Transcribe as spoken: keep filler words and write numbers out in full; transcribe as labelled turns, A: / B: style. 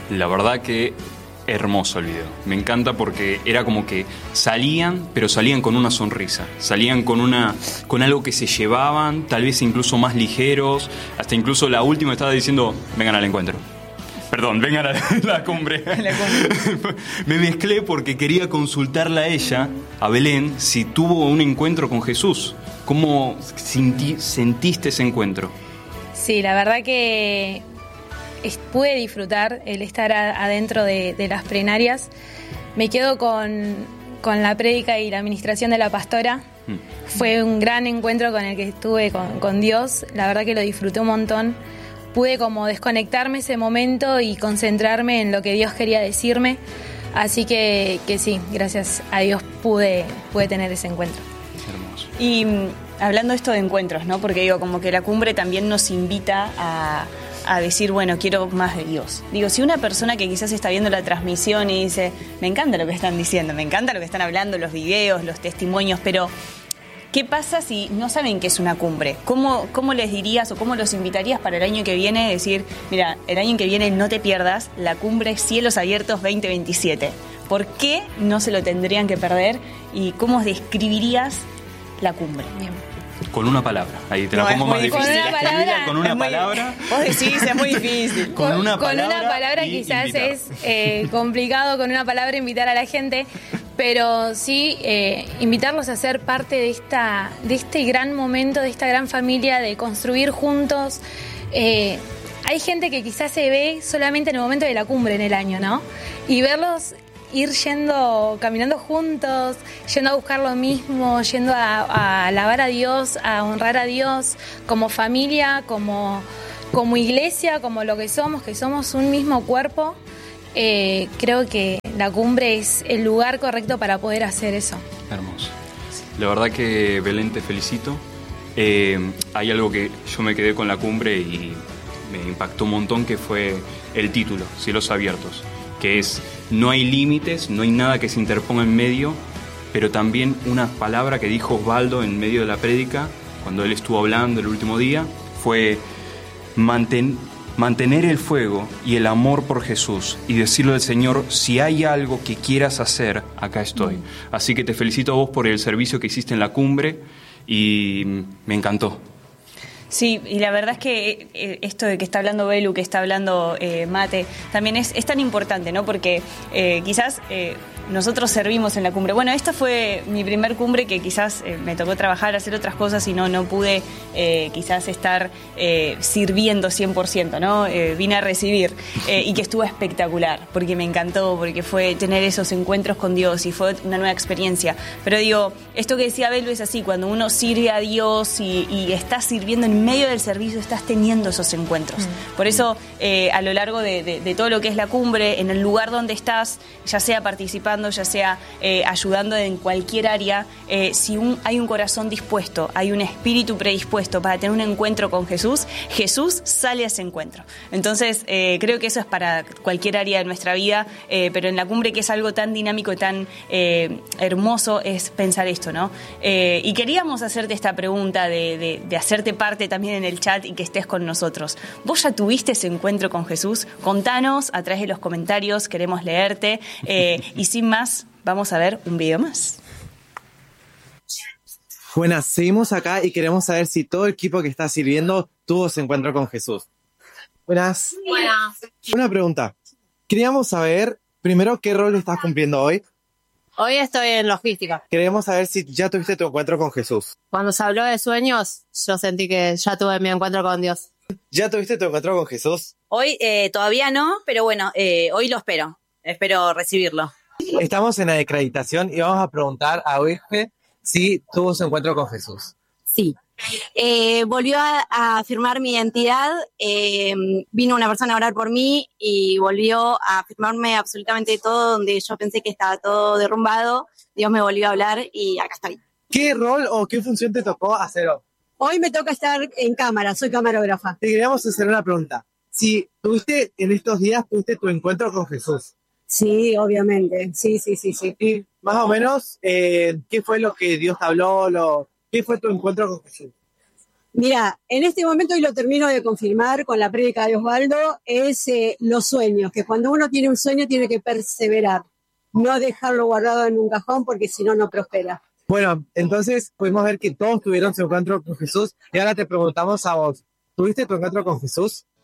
A: La verdad que hermoso el video. Me encanta porque era como que salían, pero salían con una sonrisa. Salían con una con algo que se llevaban, tal vez incluso más ligeros. Hasta incluso la última estaba diciendo, vengan al encuentro. Perdón, vengan a la, la cumbre. La cumbre. Me mezclé porque quería consultarla a ella, a Belén, si tuvo un encuentro con Jesús. ¿Cómo sentí, sentiste ese encuentro?
B: Sí, la verdad que pude disfrutar el estar a, adentro de, de las plenarias. Me quedo con, con la prédica y la administración de la pastora. Mm. Fue un gran encuentro con el que estuve con, con Dios. La verdad que lo disfruté un montón. Pude como desconectarme ese momento y concentrarme en lo que Dios quería decirme. Así que, que sí, gracias a Dios pude, pude tener ese encuentro.
C: Hermoso. Y hablando de esto de encuentros, ¿no? Porque digo, como que la cumbre también nos invita a... a decir, bueno, quiero más de Dios. Digo, si una persona que quizás está viendo la transmisión y dice, me encanta lo que están diciendo, me encanta lo que están hablando, los videos, los testimonios, pero ¿qué pasa si no saben qué es una cumbre? ¿Cómo, cómo les dirías o cómo los invitarías para el año que viene? Decir, mira, el año que viene no te pierdas la cumbre Cielos Abiertos veinte veintisiete. ¿Por qué no se lo tendrían que perder? ¿Y cómo describirías la cumbre? Bien.
A: Con una palabra, ahí te no, la pongo más difícil.
B: Con una palabra,
A: con una
C: es muy,
A: palabra.
C: Vos decís, es muy difícil.
A: Con, con una palabra,
B: con una palabra quizás
A: invitar.
B: es eh, complicado con una palabra invitar a la gente, pero sí eh, invitarlos a ser parte de esta, de este gran momento, de esta gran familia, de construir juntos. Eh, hay gente que quizás se ve solamente en el momento de la cumbre en el año, ¿no? Y verlos ir yendo, caminando juntos, yendo a buscar lo mismo, yendo a, a alabar a Dios, a honrar a Dios, como familia, como, como iglesia, como lo que somos, que somos un mismo cuerpo. Eh, creo que la cumbre es el lugar correcto para poder hacer eso.
A: Hermoso. La verdad que, Belén, te felicito. Eh, hay algo que yo me quedé con la cumbre y me impactó un montón, que fue el título, Cielos Abiertos, que es: no hay límites, no hay nada que se interponga en medio, pero también una palabra que dijo Osvaldo en medio de la prédica, cuando él estuvo hablando el último día, fue manten, mantener el fuego y el amor por Jesús y decirle al Señor, si hay algo que quieras hacer, acá estoy. Así que te felicito a vos por el servicio que hiciste en la cumbre y me encantó.
C: Sí, y la verdad es que eh, esto de que está hablando Belu, que está hablando eh, Mate, también es, es tan importante, ¿no? Porque eh, quizás eh, nosotros servimos en la cumbre. Bueno, esta fue mi primer cumbre, que quizás eh, me tocó trabajar, hacer otras cosas y no, no pude eh, quizás estar eh, sirviendo cien por ciento, ¿no? Eh, vine a recibir eh, y que estuvo espectacular, porque me encantó, porque fue tener esos encuentros con Dios y fue una nueva experiencia. Pero digo, esto que decía Belu es así, cuando uno sirve a Dios y, y está sirviendo en medio del servicio, estás teniendo esos encuentros. Mm. Por eso, eh, a lo largo de, de, de todo lo que es la cumbre, en el lugar donde estás, ya sea participando, ya sea eh, ayudando en cualquier área, eh, si un, hay un corazón dispuesto, hay un espíritu predispuesto para tener un encuentro con Jesús, Jesús sale a ese encuentro. Entonces, eh, creo que eso es para cualquier área de nuestra vida, eh, pero en la cumbre, que es algo tan dinámico y tan eh, hermoso, es pensar esto, ¿no? Eh, y queríamos hacerte esta pregunta de, de, de hacerte parte también en el chat y que estés con nosotros. ¿Vos ya tuviste ese encuentro con Jesús? Contanos a través de los comentarios, queremos leerte. Eh, y sin más, vamos a ver un video más.
D: Buenas, seguimos acá y queremos saber si todo el equipo que está sirviendo tuvo ese encuentro con Jesús. Buenas.
E: Buenas.
D: Una pregunta. Queríamos saber, primero, ¿qué rol estás cumpliendo hoy?
E: Hoy estoy en logística.
D: Queremos saber si ya tuviste tu encuentro con Jesús.
E: Cuando se habló de sueños, yo sentí que ya tuve mi encuentro con Dios.
D: ¿Ya tuviste tu encuentro con Jesús?
F: Hoy eh, todavía no, pero bueno, eh, hoy lo espero. Espero recibirlo.
D: Estamos en la acreditación y vamos a preguntar a Uige si tuvo su encuentro con Jesús.
G: Sí. Eh, volvió a, a afirmar mi identidad, eh, vino una persona a orar por mí y volvió a afirmarme absolutamente todo, donde yo pensé que estaba todo derrumbado. Dios me volvió a hablar y acá estoy.
D: ¿Qué rol o qué función te tocó hacer hoy?
H: Hoy me toca estar en cámara, soy camarógrafa.
D: Te queríamos hacer una pregunta. Si tuviste en estos días, tuviste tu encuentro con Jesús.
H: Sí, obviamente, sí, sí, sí, sí.
D: Y más o menos, eh, ¿qué fue lo que Dios te habló? Lo, ¿Qué fue tu encuentro con Jesús?
H: Mira, en este momento, y lo termino de confirmar con la prédica de Osvaldo, es eh, los sueños, que cuando uno tiene un sueño tiene que perseverar, no dejarlo guardado en un cajón porque si no, no prospera.
D: Bueno, entonces pudimos ver que todos tuvieron su encuentro con Jesús y ahora te preguntamos a vos, ¿tuviste tu encuentro con Jesús?